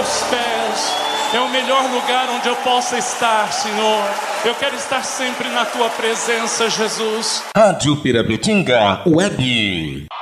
teus pés. É o melhor lugar onde eu possa estar, Senhor. Eu quero estar sempre na tua presença, Jesus. Rádio Pirapetinga Web.